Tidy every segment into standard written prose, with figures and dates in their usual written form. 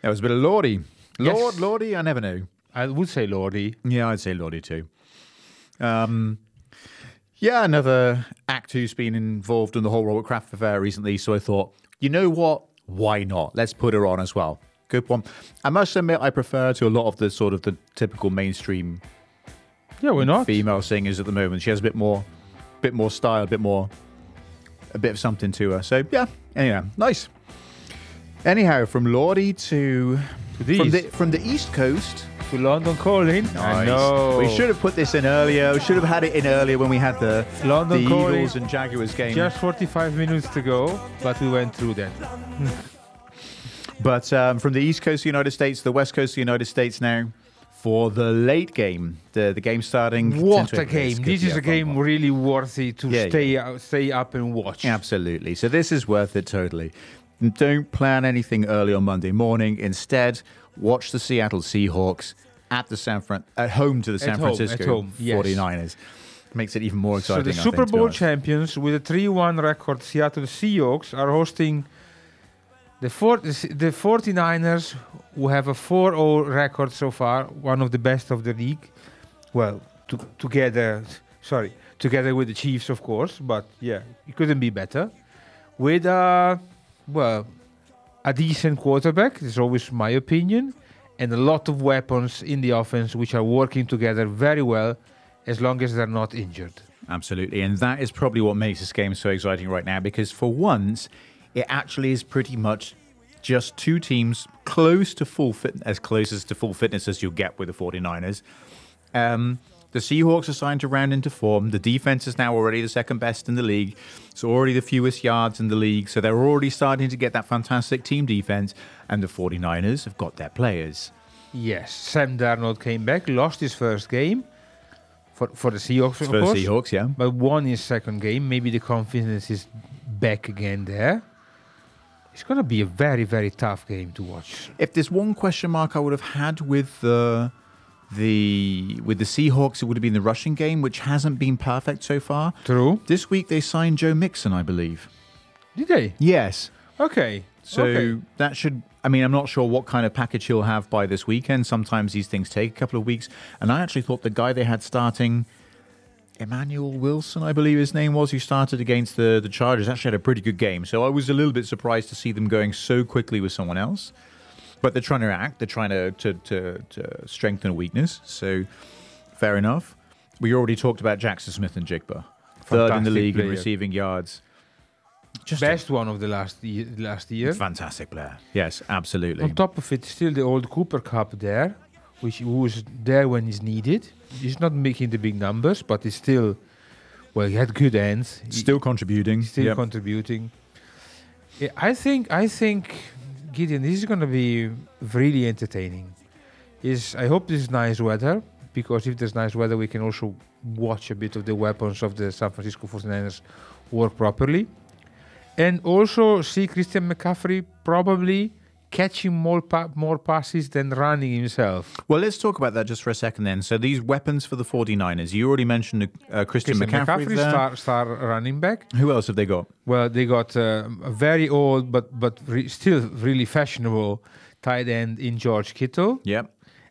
That was a bit of Lordy. Yes. Lordy, I never know. I would say Lordy. Yeah, I'd say Lordy too. Yeah, another act who's been involved in the whole Robert Kraft affair recently. So I thought, you know what? Why not? Let's put her on as well. Good one. I must admit, I prefer to a lot of the sort of the typical mainstream Yeah, why not? female singers at the moment. She has a bit more style, a bit of something to her. So yeah, anyway, nice. Anyhow, from Lordy to from the East Coast To London Calling. Nice. I know. We should have put this in earlier. We should have had it in earlier when we had the London Calling. Eagles and Jaguars game. Just 45 minutes to go, but we went through that. But from the East Coast of the United States, the West Coast of the United States now for the late game. The game starting. What 10 to a 8 game. minutes. This Good, is yeah, a game fun one. really worthy to Yeah, stay up and watch. Absolutely. So this is worth it totally. Don't plan anything early on Monday morning. Instead, watch the Seattle Seahawks at home to the San Francisco yes. 49ers. Makes it even more So exciting. the I think, Super to be Bowl honest. champions with a 3-1 record Seattle Seahawks are hosting the 49ers, who have a 4-0 record so far, one of the best of the league. Well, together with the Chiefs, of course, but yeah, it couldn't be better. With a decent quarterback, this is always my opinion, and a lot of weapons in the offense which are working together very well as long as they're not injured. Absolutely. And that is probably what makes this game so exciting right now, because for once, it actually is pretty much just two teams close to as close to full fitness as you'll get with the 49ers. The Seahawks are starting to round into form. The defense is now already the second best in the league. It's already the fewest yards in the league. So they're already starting to get that fantastic team defense. And the 49ers have got their players. Yes, Sam Darnold came back, lost his first game for the Seahawks, of For the course, Seahawks, yeah. but won his second game. Maybe the confidence is back again there. It's going to be a very, very tough game to watch. If there's one question mark I would have had with the Seahawks, it would have been the rushing game, which hasn't been perfect so far. True. This week they signed Joe Mixon, I believe. Did they? Yes. Okay. So Okay. that should... I mean, I'm not sure what kind of package he'll have by this weekend. Sometimes these things take a couple of weeks. And I actually thought the guy they had starting, Emmanuel Wilson, I believe his name was, who started against the Chargers, actually had a pretty good game. So I was a little bit surprised to see them going so quickly with someone else. But they're trying to act. They're trying to strengthen a weakness. So fair enough. We already talked about Jackson Smith and Jigba. Third in the Fantastic league in player. receiving yards. Just Best one of the last year. a fantastic player. Yes, absolutely. On top of it, still the old Cooper Cup there, who was there when he's needed. He's not making the big numbers, but he's still, well, he had good ends. Still contributing. Still Yep. contributing. Yeah, I think Gideon, this is going to be really entertaining. I hope this is nice weather, because if there's nice weather, we can also watch a bit of the weapons of the San Francisco 49ers work properly. And also see Christian McCaffrey probably catching more passes than running himself. Well, let's talk about that just for a second then. So these weapons for the 49ers, you already mentioned Christian McCaffrey there. Star running back. Who else have they got? Well, they got a very old but still really fashionable tight end in George Kittle. Yep.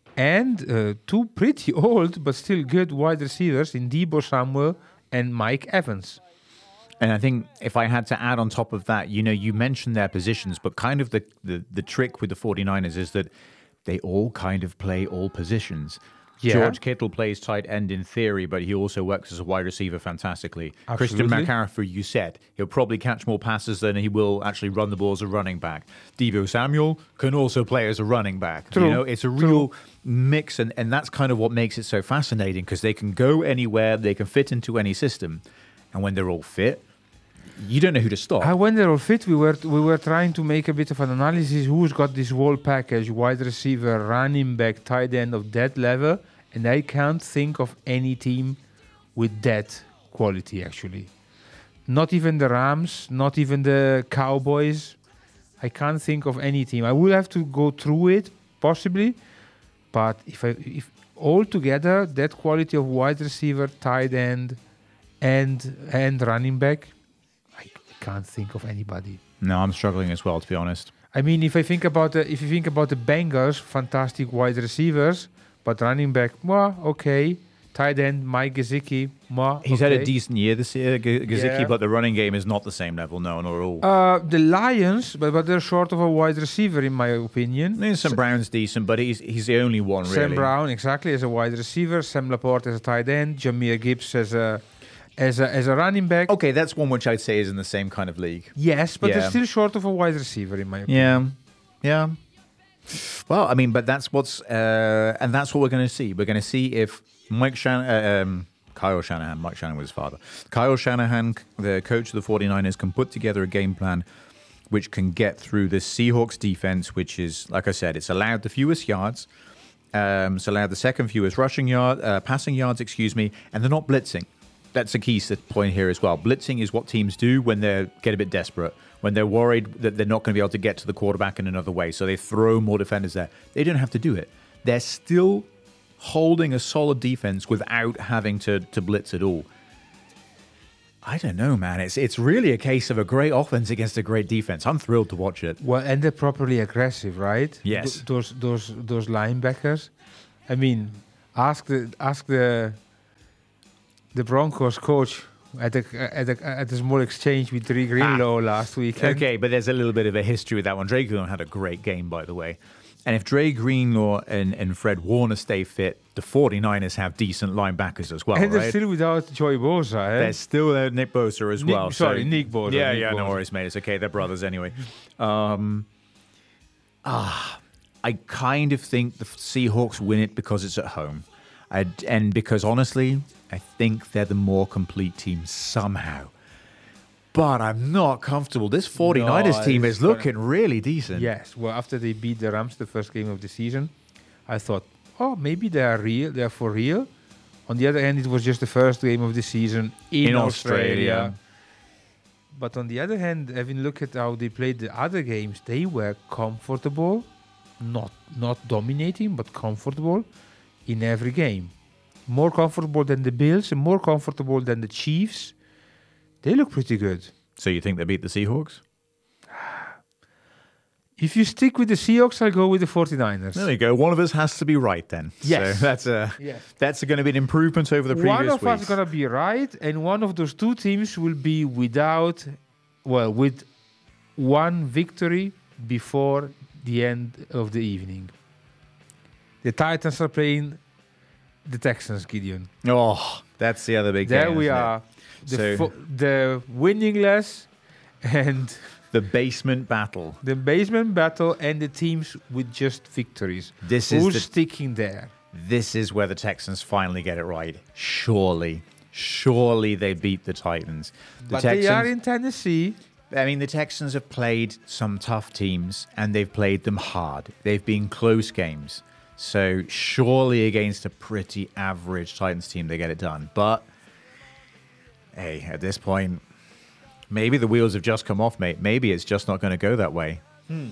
And two pretty old but still good wide receivers in Deebo Samuel and Mike Evans. And I think if I had to add on top of that, you mentioned their positions, but kind of the trick with the 49ers is that they all kind of play all positions. Yeah. George Kittle plays tight end in theory, but he also works as a wide receiver fantastically. Absolutely. Christian McCaffrey, you said, he'll probably catch more passes than he will actually run the ball as a running back. Deebo Samuel can also play as a running back. True. It's a real mix, and that's kind of what makes it so fascinating, because they can go anywhere, they can fit into any system. And when they're all fit, you don't know who to stop. When they're all fit, we were trying to make a bit of an analysis. Who's got this whole package: wide receiver, running back, tight end of that level, and I can't think of any team with that quality. Actually, not even the Rams, not even the Cowboys. I can't think of any team. I will have to go through it possibly, but if all together that quality of wide receiver, tight end, and running back, I can't think of anybody. No, I'm struggling as well, to be honest. I mean, if you think about the Bengals, fantastic wide receivers, but running back, well, okay. Tight end, Mike Gesicki, He's had a decent year this year, Gesicki, Yeah. but the running game is not the same level, no, not at all. The Lions, but they're short of a wide receiver, in my opinion. Sam Brown's decent, but he's the only one, really. Sam Brown, exactly, as a wide receiver. Sam Laporte as a tight end. Jameer Gibbs as a running back. Okay, that's one which I'd say is in the same kind of league. Yes, but Yeah. they're still short of a wide receiver, in my opinion. Yeah. Well, I mean, but that's what we're going to see. We're going to see if Kyle Shanahan, Mike Shanahan was his father. Kyle Shanahan, the coach of the 49ers, can put together a game plan which can get through the Seahawks defense, which is, like I said, it's allowed the fewest yards. It's allowed the second fewest passing yards, and they're not blitzing. That's a key point here as well. Blitzing is what teams do when they get a bit desperate, when they're worried that they're not going to be able to get to the quarterback in another way. So they throw more defenders there. They don't have to do it. They're still holding a solid defense without having to blitz at all. I don't know, man. It's really a case of a great offense against a great defense. I'm thrilled to watch it. Well, and they're properly aggressive, right? Yes. Those linebackers. I mean, ask the Broncos coach at a small exchange with Dre Greenlaw last weekend. Okay, but there's a little bit of a history with that one. Dre Greenlaw had a great game, by the way. And if Dre Greenlaw and Fred Warner stay fit, the 49ers have decent linebackers as well, And they're right? still without Joey Bosa, eh? There's still Nick Bosa as well. Nick Bosa. Yeah, Nick no Bosa. worries, mate. It's okay. They're brothers anyway. I kind of think the Seahawks win it because it's at home. And because, honestly, I think they're the more complete team somehow. But I'm not comfortable. This 49ers team is looking really decent. Yes. Well, after they beat the Rams the first game of the season, I thought, oh, maybe they are real. They are for real. On the other hand, it was just the first game of the season in Australia. But on the other hand, having looked at how they played the other games, they were comfortable, not dominating, but comfortable in every game. More comfortable than the Bills and more comfortable than the Chiefs. They look pretty good. So you think they beat the Seahawks? If you stick with the Seahawks, I'll go with the 49ers. There you go. One of us has to be right then. Yes. So that's going to be an improvement over the previous One of weeks. us is going to be right, and one of those two teams will be with one victory before the end of the evening. The Titans are playing the Texans, Gideon. Oh, that's the other big There game. we isn't it? are. So- The winningless and The basement battle. the basement battle and the teams with just victories. This is Who's the- sticking there? This is where the Texans finally get it right. Surely they beat the Titans. They are in Tennessee. I mean, the Texans have played some tough teams, and they've played them hard. They've been close games. So surely against a pretty average Titans team, they get it done. But, hey, at this point, maybe the wheels have just come off, mate. Maybe it's just not going to go that way.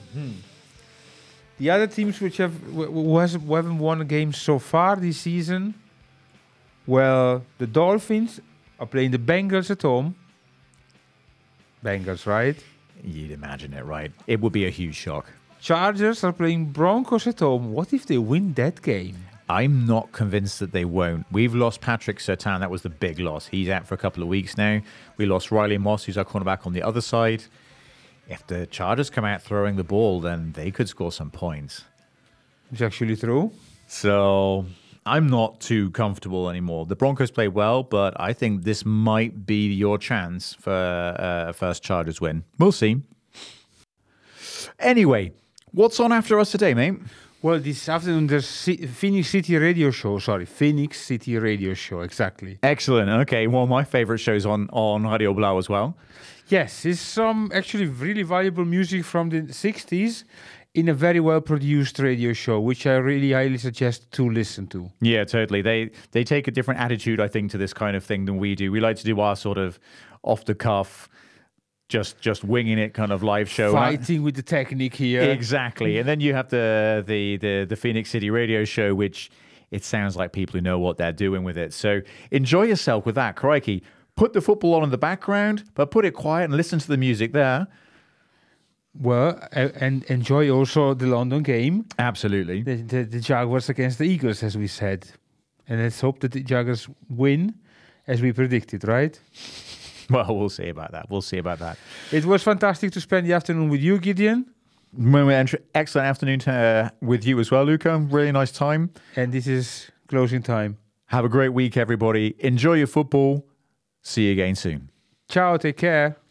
The other teams who haven't won a game so far this season, well, the Dolphins are playing the Bengals at home. Bengals, right? You'd imagine it, right? It would be a huge shock. Chargers are playing Broncos at home. What if they win that game? I'm not convinced that they won't. We've lost Patrick Surtain. That was the big loss. He's out for a couple of weeks now. We lost Riley Moss, who's our cornerback on the other side. If the Chargers come out throwing the ball, then they could score some points. It's actually true. So I'm not too comfortable anymore. The Broncos play well, but I think this might be your chance for a first Chargers win. We'll see. Anyway, what's on after us today, mate? Well, this afternoon there's Phoenix City Radio Show. Phoenix City Radio Show, exactly. Excellent. Okay, one of my favorite shows on Radio Blau as well. Yes, it's some actually really valuable music from the 60s in a very well-produced radio show, which I really highly suggest to listen to. Yeah, totally. They take a different attitude, I think, to this kind of thing than we do. We like to do our sort of off-the-cuff, just winging it kind of live show. Fighting with the technique here. Exactly. And then you have the Phoenix City Radio Show, which it sounds like people who know what they're doing with it. So enjoy yourself with that. Crikey. Put the football on in the background, but put it quiet and listen to the music there. and enjoy also the London game, Absolutely. the Jaguars against the Eagles, as we said. And let's hope that the Jaguars win, as we predicted, right? Well, we'll see about that. We'll see about that. It was fantastic to spend the afternoon with you, Gideon. Excellent afternoon with you as well, Luca. Really nice time. And this is closing time. Have a great week, everybody. Enjoy your football. See you again soon. Ciao, take care.